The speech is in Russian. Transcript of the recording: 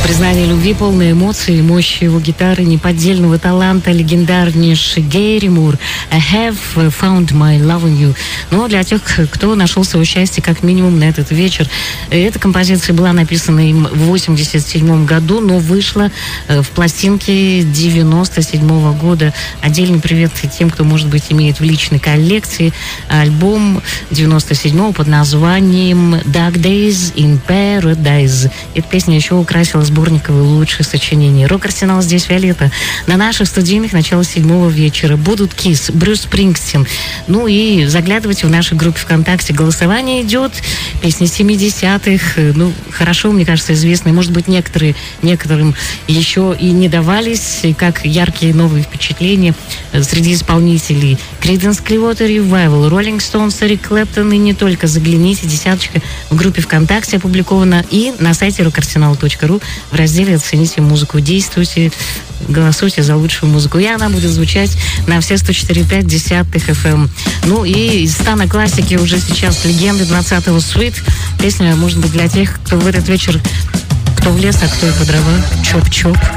Признание любви, полные эмоции, мощь его гитары, неподдельного таланта, легендарнейший Гэри Мур. I have found my love in you. Но для тех, кто нашел свое счастье как минимум на этот вечер, эта композиция была написана им в 1987 году, но вышла в пластинке 1997 года. Отдельный привет тем, кто, может быть, имеет в личной коллекции альбом 1997 под названием Dark Days in Paradise. Эта песня еще украсила сборниковые лучшие сочинения. Рок-арсенал здесь Виолетта. На наших студийных начало 7 вечера будут Kiss, Брюс Спрингстин. Ну и заглядывайте в нашей группе ВКонтакте. Голосование идет. Песни 70-х. Ну, хорошо, мне кажется, известные. Может быть, некоторым еще и не давались, как яркие новые впечатления среди исполнителей. Creedence Clearwater Revival, Rolling Stones, Эрик Клэптон и не только. Загляните, десяточка в группе ВКонтакте опубликована и на сайте rockarsenal.ru в разделе «Оцените музыку». Действуйте, голосуйте за лучшую музыку. И она будет звучать на все 104.5 10-х FM. Ну и из стана классики уже сейчас легенды 20-го Sweet. Песня, может быть, для тех, кто в этот вечер, кто в лес, а кто и по дрова. Чоп-чоп.